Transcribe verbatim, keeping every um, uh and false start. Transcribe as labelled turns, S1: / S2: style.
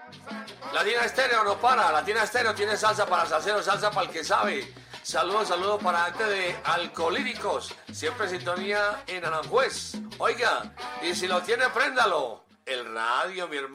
S1: Latina Estéreo no para, Latina Estéreo tiene salsa para salsero, salsa para el que sabe. Saludos, saludos para gente de Alcolíricos, siempre en sintonía en Aranjuez. Oiga, y si lo tiene, préndalo. El radio, mi hermano.